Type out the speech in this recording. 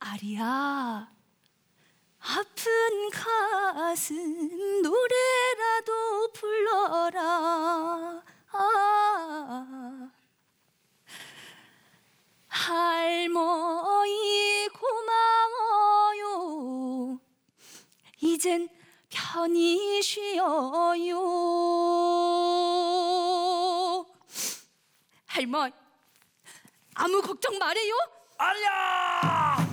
아리야, 아픈 가슴 노래라도 불러라. 할머니 고마워요. 이젠 편히 쉬어요. 할머니, 아무 걱정 말아요. 아리야!